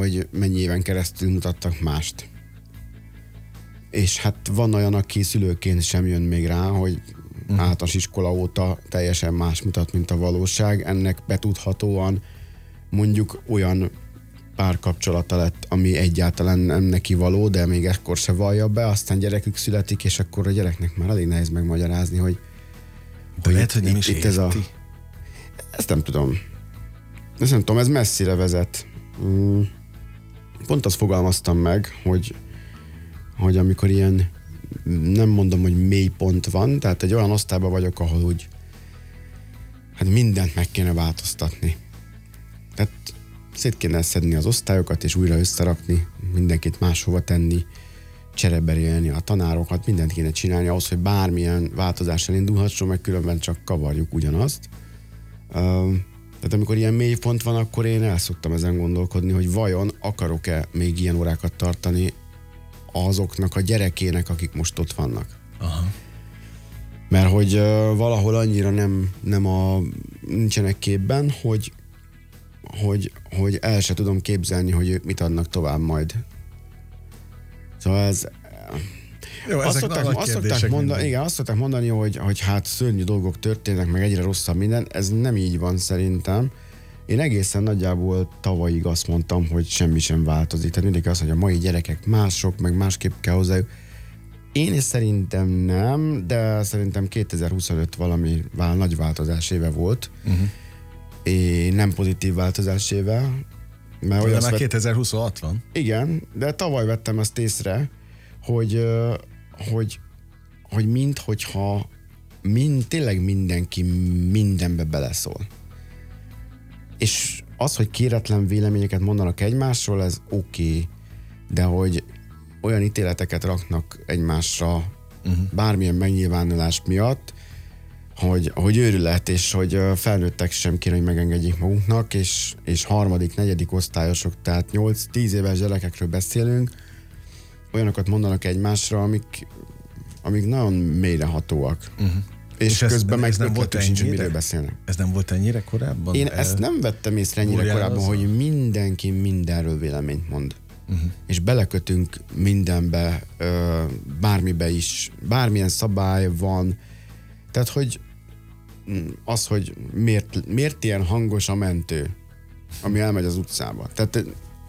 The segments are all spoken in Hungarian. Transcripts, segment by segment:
hogy mennyi éven keresztül mutattak mást. És hát van olyan, aki szülőként sem jön még rá, hogy általános iskola óta teljesen más mutat, mint a valóság. Ennek betudhatóan mondjuk olyan párkapcsolata lett, ami egyáltalán nem neki való, de még ekkor se vallja be, aztán gyerekük születik, és akkor a gyereknek már elég nehéz megmagyarázni, hogy lehet, hogy nem is itt ezt nem tudom. Ezt nem tudom, ez messzire vezet. Pont azt fogalmaztam meg, hogy amikor ilyen, nem mondom, hogy mély pont van, tehát egy olyan osztályban vagyok, ahol úgy hát mindent meg kéne változtatni. Tehát szét kéne szedni az osztályokat, és újra összerakni, mindenkit máshova tenni, csereberélni a tanárokat, mindent kéne csinálni ahhoz, hogy bármilyen változással indulhasson, meg különben csak kavarjuk ugyanazt. Tehát amikor ilyen mély pont van, akkor én el szoktam ezen gondolkodni, hogy vajon akarok-e még ilyen órákat tartani azoknak a gyerekének, akik most ott vannak. Aha. Mert hogy valahol annyira nincsenek képben, hogy el se tudom képzelni, hogy ők mit adnak tovább majd. Szóval ez... Jó, azt szokták mondani, hogy hát szörnyű dolgok történnek, meg egyre rosszabb minden. Ez nem így van szerintem. Én egészen nagyjából tavalyig azt mondtam, hogy semmi sem változik. Tehát mindig az, hogy a mai gyerekek mások, meg másképp kell hozzájuk. Én szerintem nem, de szerintem 2025 valami nagy változás éve volt. Nem pozitív változás éve. Mert már 2026 van. Igen, de tavaly vettem azt észre, hogy minthogyha tényleg mindenki mindenbe beleszól. És az, hogy kéretlen véleményeket mondanak egymásról, ez oké, de hogy olyan ítéleteket raknak egymásra bármilyen megnyilvánulás miatt, hogy őrület, és hogy felnőttek sem kéne, hogy megengedjék magunknak, és harmadik, negyedik osztályosok, tehát 8-10 éves gyerekekről beszélünk, olyanokat mondanak egymásra, amik nagyon mélyrehatóak. És közben meg ötletük sincs, hogy miről beszélnek. Ez nem volt ennyire korábban? Én ezt nem vettem észre ennyire korábban, hogy mindenki mindenről véleményt mond. És belekötünk mindenbe, bármibe is, bármilyen szabály van. Tehát, hogy az, hogy miért ilyen hangos a mentő, ami elmegy az utcába. Tehát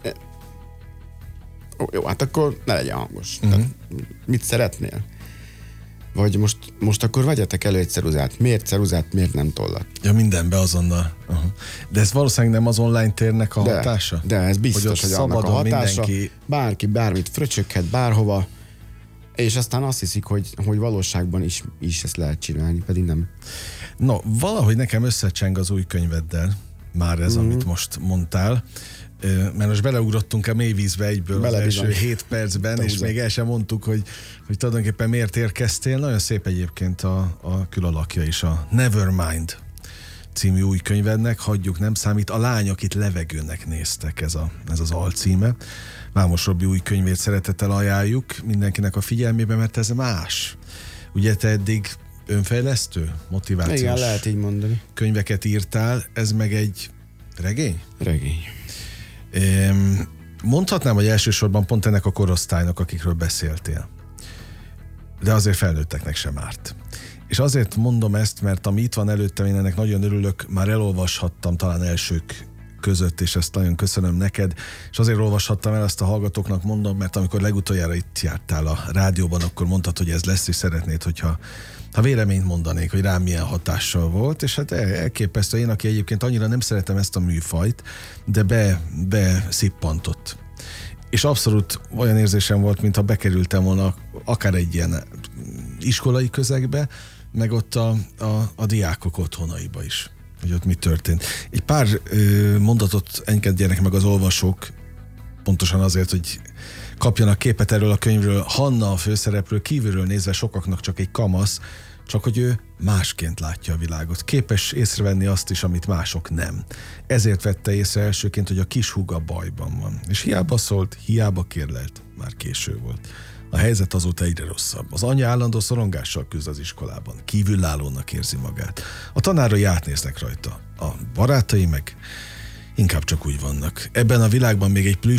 jó, hát akkor ne legyen hangos. Tehát, mit szeretnél? Vagy most akkor vegyetek elő egy ceruzát. Miért ceruzát, miért nem tollat? Ja, mindenbe azonnal. De ez valószínűleg nem az online térnek a hatása? De ez biztos, hogy annak a hatása. Mindenki... Bárki bármit fröcsöghet bárhova, és aztán azt hiszik, hogy valóságban is ezt lehet csinálni, pedig nem. No, valahogy nekem összecseng az új könyveddel, már ez, amit most mondtál, mert most beleugrottunk a mélyvízbe egyből az első 7 percben, és még el sem mondtuk, hogy tulajdonképpen miért érkeztél. Nagyon szép egyébként a külalakja is, a Nevermind című új könyvednek, hagyjuk, nem számít, a lány, akit levegőnek néztek, ez az alcíme. Vámos Robi új könyvét szeretettel ajánljuk mindenkinek a figyelmébe, mert ez más. Ugye te eddig önfejlesztő, motivációs igen, lehet így mondani. Könyveket írtál, ez meg egy regény? Regény. Mondhatnám, hogy elsősorban pont ennek a korosztálynak, akikről beszéltél. De azért felnőtteknek sem árt. És azért mondom ezt, mert ami itt van előttem, én ennek nagyon örülök, már elolvashattam talán elsők között, és ezt nagyon köszönöm neked, és azért olvashattam el, ezt a hallgatóknak mondom, mert amikor legutoljára itt jártál a rádióban, akkor mondtad, hogy ez lesz, és szeretnéd, hogyha véleményt mondanék, hogy rám milyen hatással volt, és hát elképesztő, én, aki egyébként annyira nem szeretem ezt a műfajt, de beszippantott. És abszolút olyan érzésem volt, mintha bekerültem volna akár egy ilyen iskolai közegbe, meg ott a diákok otthonaiba is, hogy ott mi történt. Egy pár mondatot engedjenek meg az olvasók, pontosan azért, hogy kapjanak képet erről a könyvről. Hanna, a főszereplő, kívülről nézve sokaknak csak egy kamasz, csak hogy ő másként látja a világot. Képes észrevenni azt is, amit mások nem. Ezért vette észre elsőként, hogy a kishúga bajban van. És hiába szólt, hiába kérlelt, már késő volt. A helyzet azóta egyre rosszabb. Az anyja állandó szorongással küzd az iskolában. Kívülállónak érzi magát. A tanárai átnéznek rajta. A barátai meg inkább csak úgy vannak. Ebben a világban még egy plüss